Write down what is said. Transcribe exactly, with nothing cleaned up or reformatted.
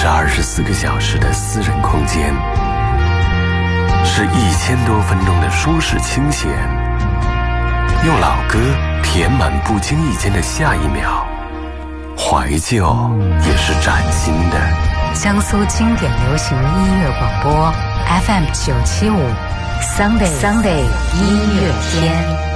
是二十四个小时的私人空间，是一千多分钟的舒适清闲，用老歌填满不经意间的下一秒，怀旧也是崭新的。 江苏经典流行音乐广播 F M 九七五 Sunday Sunday 音乐天。